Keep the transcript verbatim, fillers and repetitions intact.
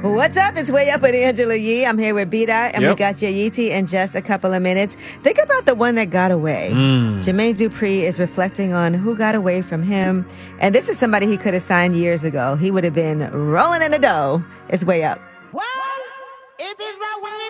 What's up? It's Way Up with Angela Yee. I'm here with B-Dot, and Yep. we got Yayiti in just a couple of minutes. Think about the one that got away. Mm. Jermaine Dupri is reflecting on who got away from him. And this is somebody he could have signed years ago. He would have been rolling in the dough. It's Way Up.